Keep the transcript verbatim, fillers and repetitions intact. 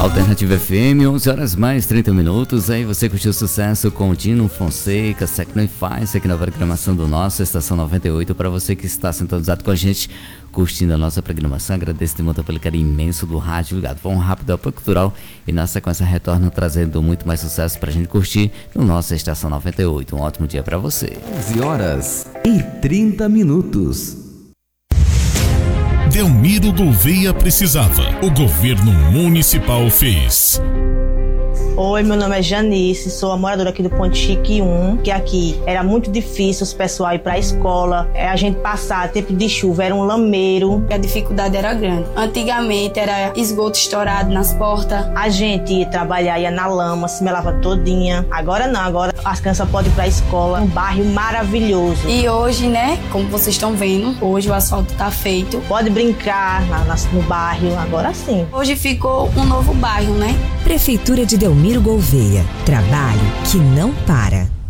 Alternativa F M, onze horas mais trinta minutos. Aí você curtiu o sucesso com o Dino Fonseca, Sacrifice, aqui na programação do nosso Estação noventa e oito. Para você que está sintonizado com a gente, curtindo a nossa programação, agradeço de muito pelo carinho imenso do rádio ligado. Vamos um rápido apoio cultural e na sequência retorno trazendo muito mais sucesso para a gente curtir no nosso Estação noventa e oito. Um ótimo dia para você. onze horas e trinta minutos. Delmiro Gouveia precisava. O governo municipal fez. Oi, meu nome é Janice, sou a moradora aqui do Ponte Chique um, que aqui era muito difícil os pessoal ir pra escola, é, a gente passar tempo de chuva, era um lameiro. A dificuldade era grande. Antigamente era esgoto estourado nas portas. A gente ia trabalhar, ia na lama, se melava todinha. Agora não, agora as crianças podem ir pra escola, um bairro maravilhoso. E hoje, né, como vocês estão vendo, hoje o asfalto tá feito. Pode brincar na, na, no bairro, agora sim. Hoje ficou um novo bairro, né? Prefeitura de Delmiro Gouveia. Trabalho que não para.